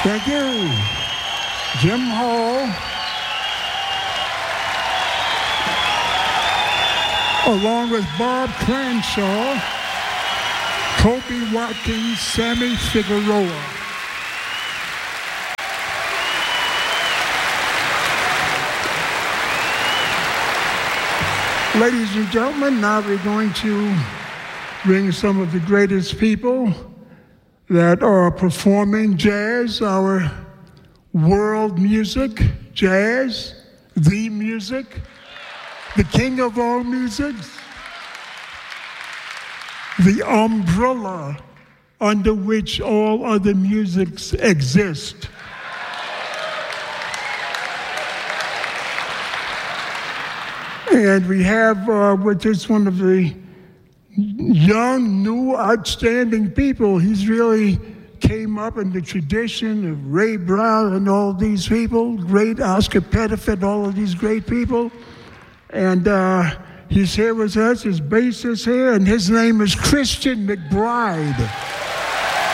Thank you. Jim Hall, along with Bob Cranshaw, Kobe Watkins, Sammy Figueroa. Ladies and gentlemen, now we're going to bring some of the greatest people that are performing jazz, our world music, jazz, the music, the king of all musics, the umbrella under which all other musics exist. And we have with us one of the young, new, outstanding people. He's really came up in the tradition of Ray Brown and all these people, great Oscar Pettiford, all of these great people. And he's here with us, his bass is here, and his name is Christian McBride.